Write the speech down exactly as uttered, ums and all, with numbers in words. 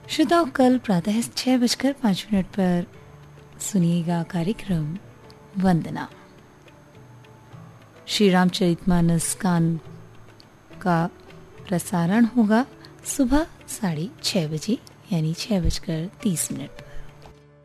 श्रोताओं, कल प्रातः छह बजकर पाँच मिनट पर सुनिएगा कार्यक्रम वंदना। श्री रामचरितमानस कान का प्रसारण होगा सुबह साढ़े छह बजे यानी छह बजकर तीस मिनट पर।